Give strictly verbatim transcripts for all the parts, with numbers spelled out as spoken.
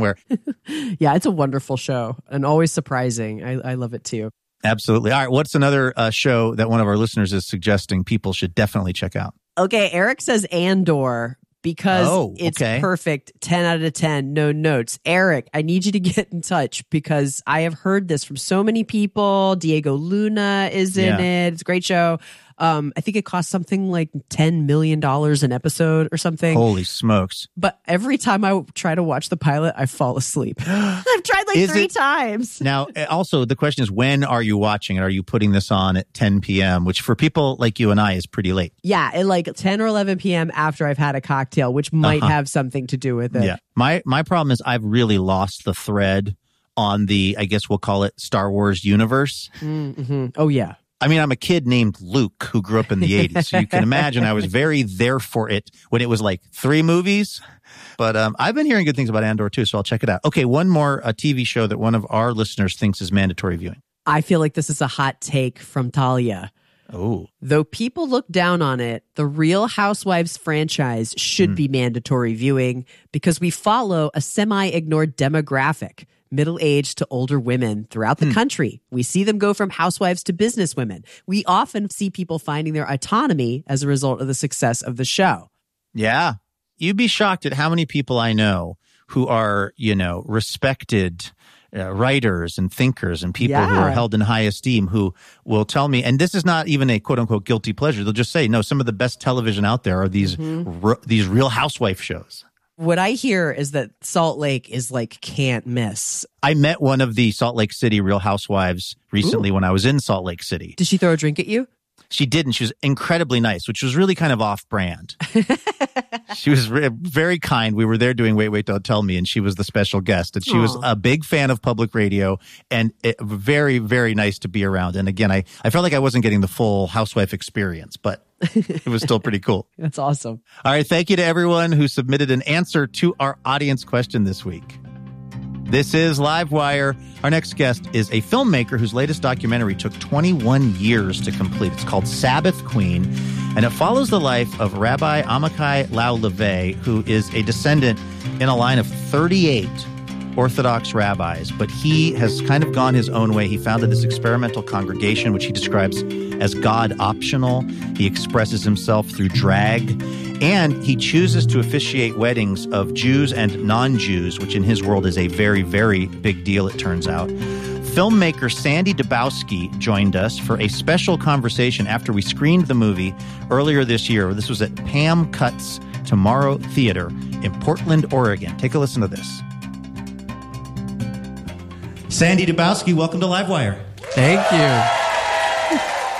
somewhere. Yeah, it's a wonderful show and always surprising. I, I love it too. Absolutely. All right. What's another uh, show that one of our listeners is suggesting people should definitely check out? Okay. Eric says Andor because oh, it's okay. perfect. ten out of ten. No notes. Eric, I need you to get in touch because I have heard this from so many people. Diego Luna is in Yeah. it. It's a great show. Um, I think it costs something like ten million dollars an episode or something. Holy smokes. But every time I try to watch the pilot, I fall asleep. I've tried like Is three it- times. Now, also, the question is, when are you watching it? Are you putting this on at ten p.m., which for people like you and I is pretty late? Yeah, at like ten or eleven p.m. after I've had a cocktail, which might Uh-huh. have something to do with it. Yeah. My, my problem is I've really lost the thread on the, I guess we'll call it Star Wars universe. Mm-hmm. Oh, yeah. I mean, I'm a kid named Luke who grew up in the eighties. So you can imagine I was very there for it when it was like three movies. But um, I've been hearing good things about Andor too, so I'll check it out. Okay, one more a T V show that one of our listeners thinks is mandatory viewing. I feel like this is a hot take from Talia. Oh. Though people look down on it, the Real Housewives franchise should Mm. be mandatory viewing because we follow a semi-ignored demographic. Middle-aged to older women throughout the Hmm. country. We see them go from housewives to businesswomen. We often see people finding their autonomy as a result of the success of the show. Yeah. You'd be shocked at how many people I know who are, you know, respected uh, writers and thinkers and people who Yeah. are held in high esteem who will tell me, and this is not even a quote unquote guilty pleasure. They'll just say, no, some of the best television out there are these, Mm-hmm. r- these Real Housewife shows. What I hear is that Salt Lake is like can't miss. I met one of the Salt Lake City Real Housewives recently when I was in Salt Lake City. Did she throw a drink at you? She didn't. She was incredibly nice, which was really kind of off-brand. She was re- very kind. We were there doing Wait, Wait, Don't Tell Me, and she was the special guest. And she was Aw. a big fan of public radio and it, very, very nice to be around. And again, I, I felt like I wasn't getting the full housewife experience, but it was still pretty cool. That's awesome. All right. Thank you to everyone who submitted an answer to our audience question this week. This is Livewire. Our next guest is a filmmaker whose latest documentary took twenty-one years to complete. It's called Sabbath Queen, and it follows the life of Rabbi Amichai Lau-Lavie, who is a descendant in a line of thirty-eight Orthodox rabbis, but he has kind of gone his own way. He founded this experimental congregation, which he describes as God optional. He expresses himself through drag, and he chooses to officiate weddings of Jews and non-Jews, which in his world is a very, very big deal, it turns out. Filmmaker Sandy Dabowski joined us for a special conversation after we screened the movie earlier this year. This was at Pam Cutts Tomorrow Theater in Portland, Oregon. Take a listen to this. Sandy Dabowski, welcome to Livewire. Thank you.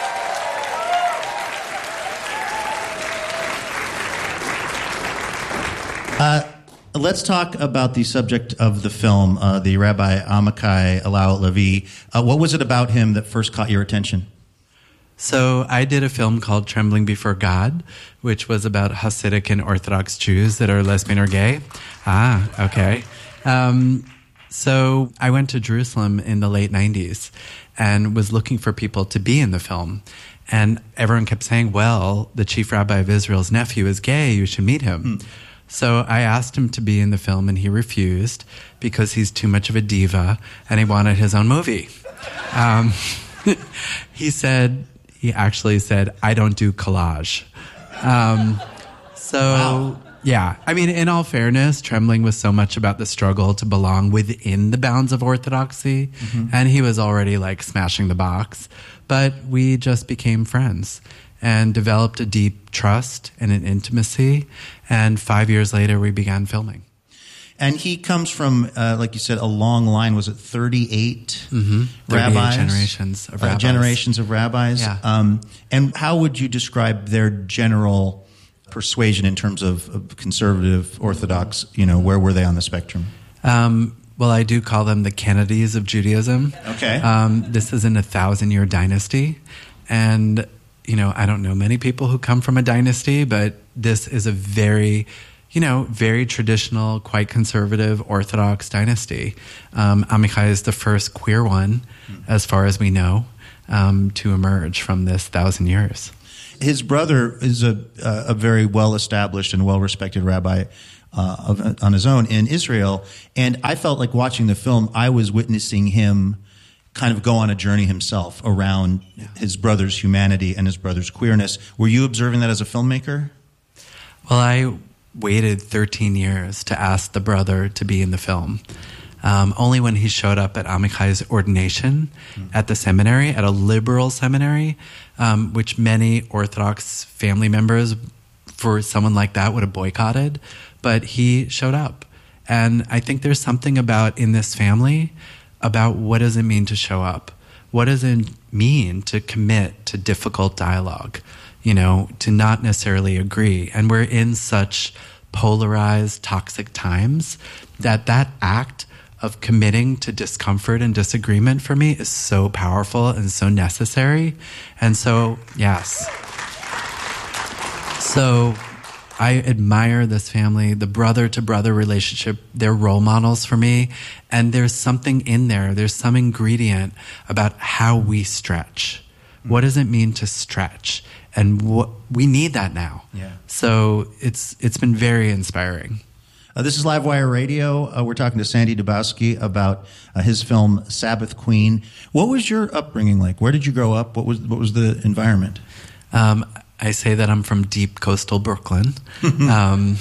Uh, let's talk about the subject of the film, uh, the Rabbi Amichai Lau-Lavie. Uh, what was it about him that first caught your attention? So I did a film called Trembling Before God, which was about Hasidic and Orthodox Jews that are lesbian or gay. Ah, okay. Um, so I went to Jerusalem in the late nineties and was looking for people to be in the film. And everyone kept saying, well, the chief rabbi of Israel's nephew is gay. You should meet him. Hmm. So I asked him to be in the film, and he refused because he's too much of a diva, and he wanted his own movie. Um, he said, he actually said, I don't do collage. Um, so, wow. Yeah. I mean, in all fairness, Trembling was so much about the struggle to belong within the bounds of orthodoxy, mm-hmm. and he was already, like, smashing the box. But we just became friends and developed a deep trust and an intimacy. And five years later, we began filming. And he comes from, uh, like you said, a long line. Was it thirty-eight mm-hmm. rabbis? thirty-eight generations of rabbis. Uh, generations of rabbis. Yeah. Um, and how would you describe their general persuasion in terms of, of conservative, Orthodox? You know, where were they on the spectrum? Um, well, I do call them the Kennedys of Judaism. Okay. Um, this is in a thousand-year dynasty. And, you know, I don't know many people who come from a dynasty, but this is a very, you know, very traditional, quite conservative, Orthodox dynasty. Um, Amichai is the first queer one, mm. as far as we know, um, to emerge from this thousand years. His brother is a, a very well-established and well-respected rabbi, uh, of, on his own in Israel. And I felt like watching the film, I was witnessing him kind of go on a journey himself around yeah. his brother's humanity and his brother's queerness. Were you observing that as a filmmaker? Well, I waited thirteen years to ask the brother to be in the film. Um, only when he showed up at Amichai's ordination mm. at the seminary, at a liberal seminary, um, which many Orthodox family members, for someone like that, would have boycotted. But he showed up. And I think there's something about in this family about what does it mean to show up? What does it mean to commit to difficult dialogue? You know, to not necessarily agree. And we're in such polarized, toxic times that that act of committing to discomfort and disagreement for me is so powerful and so necessary. And so, yes. So I admire this family, the brother-to-brother relationship. They're role models for me. And there's something in there. There's some ingredient about how we stretch. What does it mean to stretch? And what, we need that now. Yeah. So it's it's been very inspiring. Uh, this is Livewire Radio. Uh, we're talking to Sandy Dubowski about uh, his film Sabbath Queen. What was your upbringing like? Where did you grow up? What was what was the environment? Um, I say that I'm from deep coastal Brooklyn, um,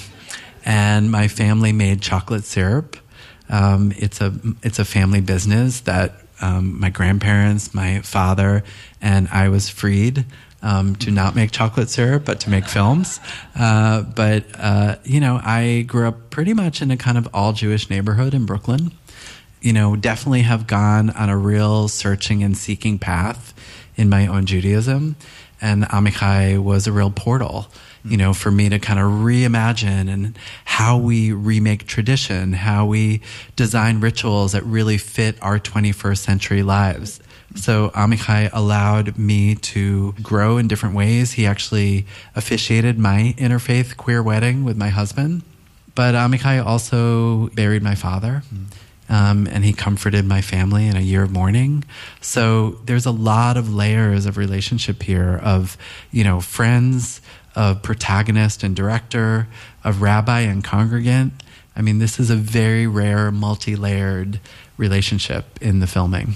and my family made chocolate syrup. Um, it's a it's a family business that um, my grandparents, my father, and I was freed Um, to not make chocolate syrup, but to make films. Uh, but, uh, you know, I grew up pretty much in a kind of all-Jewish neighborhood in Brooklyn. You know, definitely have gone on a real searching and seeking path in my own Judaism. And Amichai was a real portal, you know, for me to kind of reimagine and how we remake tradition, how we design rituals that really fit our twenty-first century lives. So Amichai allowed me to grow in different ways. He actually officiated my interfaith queer wedding with my husband. But Amichai also buried my father, mm. um, and he comforted my family in a year of mourning. So there's a lot of layers of relationship here of, you know, friends, of protagonist and director, of rabbi and congregant. I mean, this is a very rare, multi-layered relationship in the filming.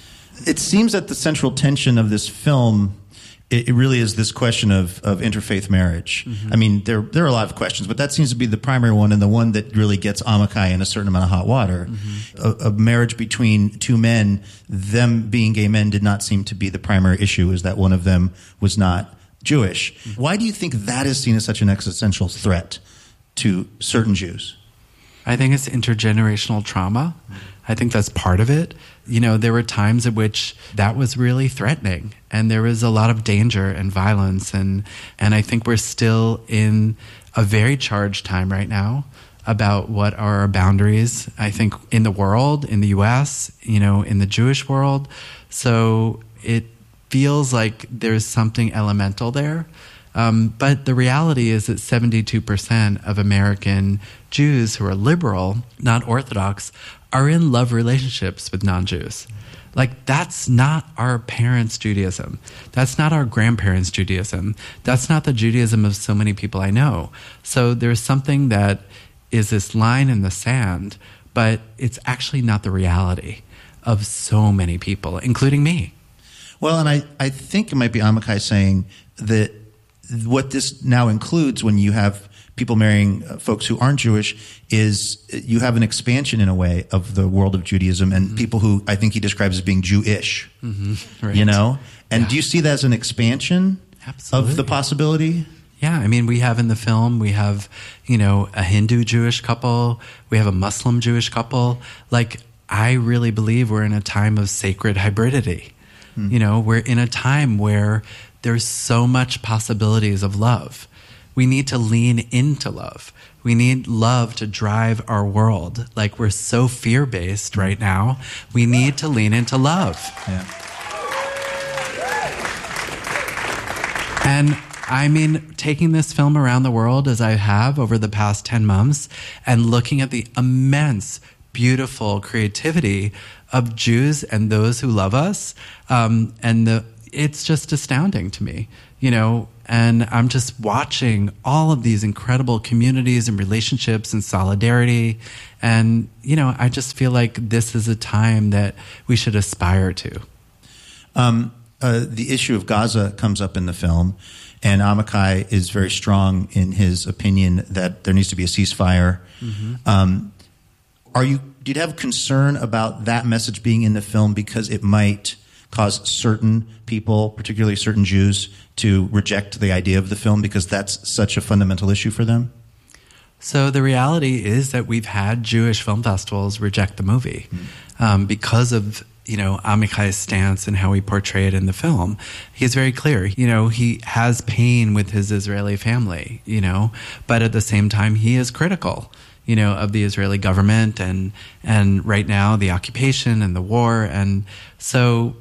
It seems that the central tension of this film, it, it really is this question of, of interfaith marriage. Mm-hmm. I mean, there there are a lot of questions, but that seems to be the primary one and the one that really gets Amichai in a certain amount of hot water. Mm-hmm. A, a marriage between two men, them being gay men, did not seem to be the primary issue, is that one of them was not Jewish. Mm-hmm. Why do you think that is seen as such an existential threat to certain Jews? I think it's intergenerational trauma. I think that's part of it. You know, there were times at which that was really threatening, and there was a lot of danger and violence, and and I think we're still in a very charged time right now about what are our boundaries, I think, in the world, in the U S, you know, in the Jewish world. So it feels like there's something elemental there. Um, but the reality is that seventy-two percent of American Jews who are liberal, not Orthodox, are in love relationships with non-Jews. Like, that's not our parents' Judaism. That's not our grandparents' Judaism. That's not the Judaism of so many people I know. So there's something that is this line in the sand, but it's actually not the reality of so many people, including me. Well, and I, I think it might be Amichai saying that what this now includes when you have people marrying uh, folks who aren't Jewish is you have an expansion in a way of the world of Judaism and mm-hmm. people who I think he describes as being Jewish, mm-hmm. right. you know? And yeah. do you see that as an expansion Absolutely. Of the possibility? Yeah, I mean, we have in the film, we have, you know, a Hindu-Jewish couple, we have a Muslim-Jewish couple. Like, I really believe we're in a time of sacred hybridity. Mm. You know, we're in a time where there's so much possibilities of love. We need to lean into love. We need love to drive our world. Like, we're so fear-based right now. We need to lean into love. Yeah. And I mean, taking this film around the world as I have over the past ten months and looking at the immense, beautiful creativity of Jews and those who love us, um, and the it's just astounding to me. You know, And I'm just watching all of these incredible communities and relationships and solidarity. And, you know, I just feel like this is a time that we should aspire to. Um, uh, the issue of Gaza comes up in the film, and Amichai is very strong in his opinion that there needs to be a ceasefire. Mm-hmm. Um, are you, do you have concern about that message being in the film because it might cause certain people, particularly certain Jews, to reject the idea of the film because that's such a fundamental issue for them? So the reality is that we've had Jewish film festivals reject the movie mm. um, because of, you know, Amichai's stance and how he portrayed it in the film. He's very clear. You know, he has pain with his Israeli family, you know, but at the same time, he is critical, you know, of the Israeli government and, and right now the occupation and the war. And so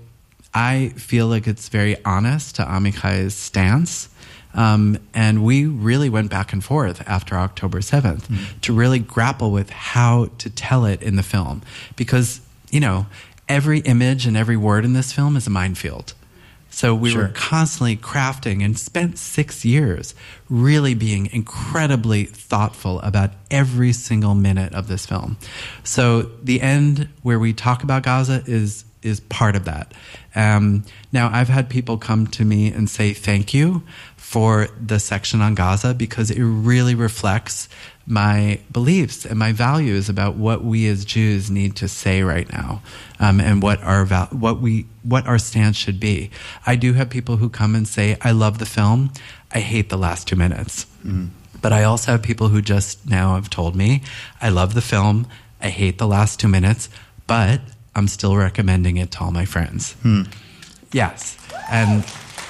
I feel like it's very honest to Amichai's stance. Um, and we really went back and forth after October seventh mm-hmm. to really grapple with how to tell it in the film. Because, you know, every image and every word in this film is a minefield. So we sure. were constantly crafting and spent six years really being incredibly thoughtful about every single minute of this film. So the end where we talk about Gaza is is part of that. Um, now, I've had people come to me and say thank you for the section on Gaza because it really reflects my beliefs and my values about what we as Jews need to say right now, um, and what our val- what we what our stance should be. I do have people who come and say, "I love the film. I hate the last two minutes." Mm. But I also have people who just now have told me, "I love the film. I hate the last two minutes, but I'm still recommending it to all my friends." Hmm. Yes. And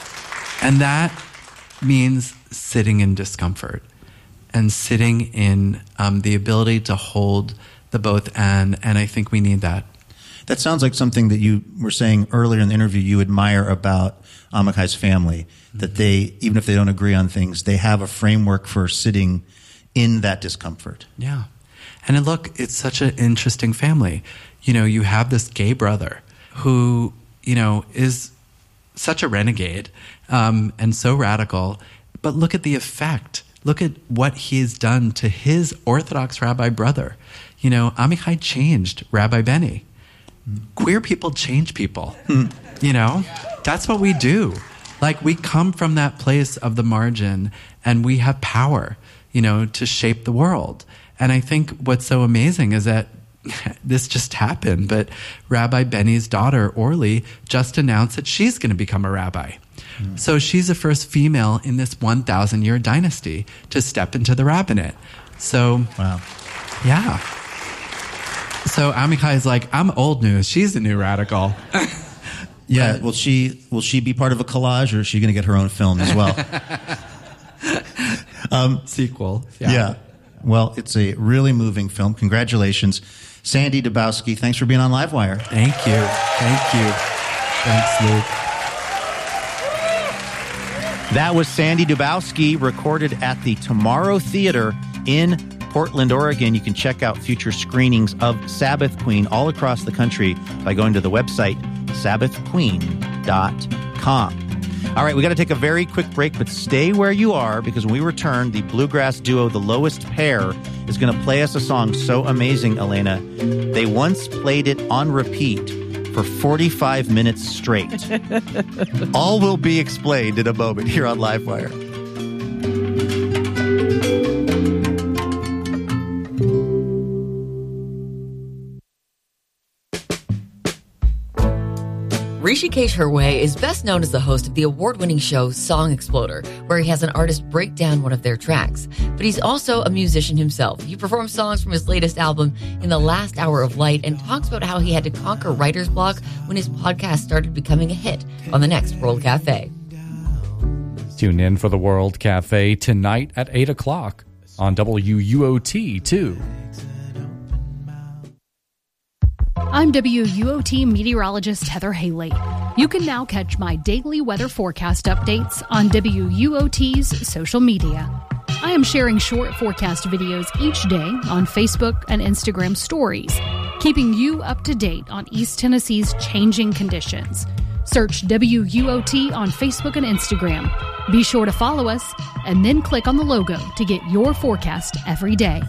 and that means sitting in discomfort and sitting in um, the ability to hold the both and. And I think we need that. That sounds like something that you were saying earlier in the interview you admire about Amichai's family, mm-hmm. that they, even if they don't agree on things, they have a framework for sitting in that discomfort. Yeah. And look, it's such an interesting family. You know, you have this gay brother who, you know, is such a renegade um, and so radical. But look at the effect. Look at what he's done to his Orthodox rabbi brother. You know, Amichai changed Rabbi Benny. Mm. Queer people change people. Mm. You know, that's what we do. Like, we come from that place of the margin and we have power, you know, to shape the world. And I think what's so amazing is that this just happened, but Rabbi Benny's daughter, Orly, just announced that she's going to become a rabbi. Mm. So she's the first female in this one thousand year dynasty to step into the rabbinate. So, wow. Yeah. So Amichai's like, I'm old news. She's the new radical. Yeah. Will she, will she be part of a collage, or is she going to get her own film as well? um, Sequel. Yeah. yeah. Well, it's a really moving film. Congratulations. Sandy Dubowski, thanks for being on Livewire. Thank you. Thank you. Thanks, Luke. That was Sandy Dubowski, recorded at the Tomorrow Theater in Portland, Oregon. You can check out future screenings of Sabbath Queen all across the country by going to the website sabbath queen dot com. All right, we got to take a very quick break, but stay where you are, because when we return, the bluegrass duo The Lowest Pair is going to play us a song so amazing, Elena. They once played it on repeat for forty-five minutes straight. All will be explained in a moment here on Livewire. Hrishikesh Hirway is best known as the host of the award-winning show Song Exploder, where he has an artist break down one of their tracks. But he's also a musician himself. He performs songs from his latest album, In the Last Hour of Light, and talks about how he had to conquer writer's block when his podcast started becoming a hit on the next World Cafe. Tune in for the World Cafe tonight at eight o'clock on W U O T two. I'm W U O T meteorologist Heather Haley. You can now catch my daily weather forecast updates on W U O T's social media. I am sharing short forecast videos each day on Facebook and Instagram stories, keeping you up to date on East Tennessee's changing conditions. Search W U O T on Facebook and Instagram. Be sure to follow us and then click on the logo to get your forecast every day.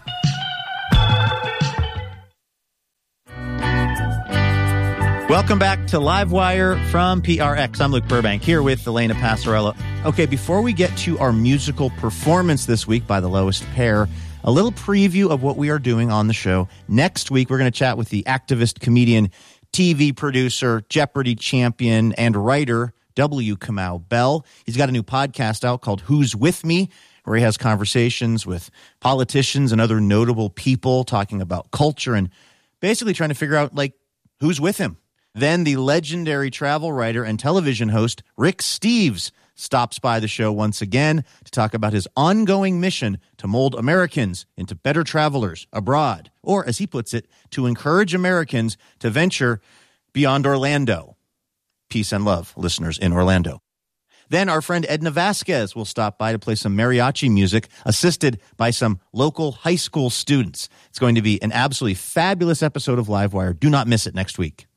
Welcome back to Livewire from P R X. I'm Luke Burbank here with Elena Passarello. Okay, before we get to our musical performance this week by The Lowest Pair, a little preview of what we are doing on the show. Next week, we're going to chat with the activist, comedian, T V producer, Jeopardy champion, and writer, W. Kamau Bell. He's got a new podcast out called Who's With Me, where he has conversations with politicians and other notable people talking about culture and basically trying to figure out, like, who's with him. Then the legendary travel writer and television host Rick Steves stops by the show once again to talk about his ongoing mission to mold Americans into better travelers abroad, or, as he puts it, to encourage Americans to venture beyond Orlando. Peace and love, listeners in Orlando. Then our friend Edna Vasquez will stop by to play some mariachi music, assisted by some local high school students. It's going to be an absolutely fabulous episode of Livewire. Do not miss it next week.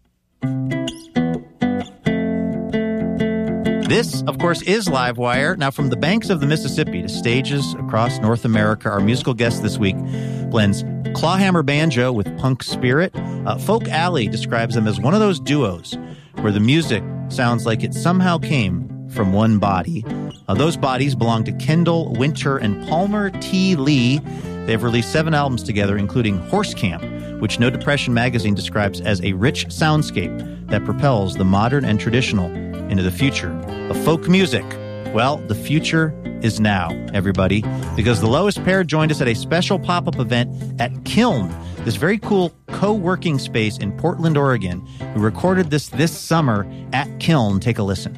This, of course, is Livewire. Now, from the banks of the Mississippi to stages across North America, our musical guest this week blends clawhammer banjo with punk spirit. Uh, Folk Alley describes them as one of those duos where the music sounds like it somehow came from one body. Uh, those bodies belong to Kendall Winter and Palmer T. Lee. They've released seven albums together, including Horse Camp, which No Depression magazine describes as a rich soundscape that propels the modern and traditional into the future of folk music. Well, the future is now, everybody, because The Lowest Pair joined us at a special pop-up event at Kiln, this very cool co-working space in Portland, Oregon. We recorded this this summer at Kiln. Take a listen.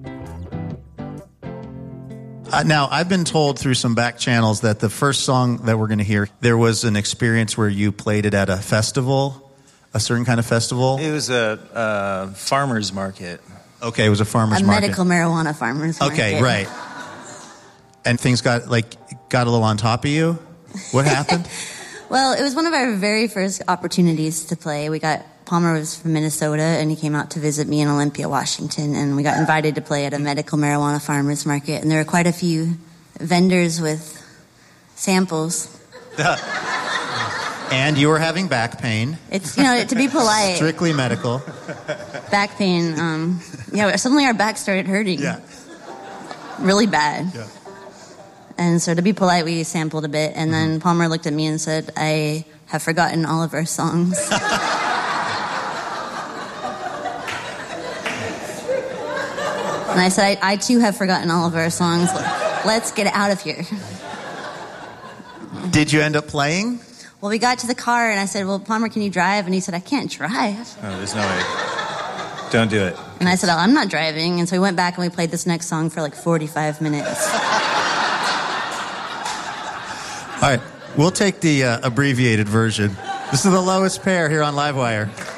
Uh, now, I've been told through some back channels that the first song that we're going to hear, there was an experience where you played it at a festival, a certain kind of festival. It was a, a farmer's market. Okay, it was a farmer's a market. A medical marijuana farmer's market. Okay, right. And things got, like, got a little on top of you? What happened? Well, it was one of our very first opportunities to play. We got... Palmer was from Minnesota, and he came out to visit me in Olympia, Washington, and we got invited to play at a medical marijuana farmer's market, and there were quite a few vendors with samples. And you were having back pain. It's, you know, to be polite. Strictly medical. Back pain. Um, yeah, suddenly our back started hurting. Yeah. Really bad. Yeah. And so to be polite, we sampled a bit, and then Palmer looked at me and said, I have forgotten all of our songs. And I said, I, I too have forgotten all of our songs. Let's get out of here. Did you end up playing? Well, we got to the car, and I said, well, Palmer, can you drive? And he said, I can't drive. Oh, there's no way. Don't do it. And I said, oh, I'm not driving. And so we went back, and we played this next song for like forty-five minutes. All right, we'll take the uh, abbreviated version. This is The Lowest Pair here on Livewire.